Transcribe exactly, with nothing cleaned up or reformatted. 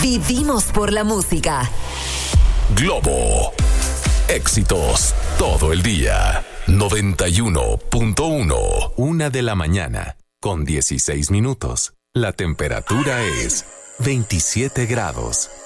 Vivimos por la música. Globo. Éxitos todo el día. noventa y uno punto uno. Una de la mañana con dieciséis minutos. La temperatura es veintisiete grados.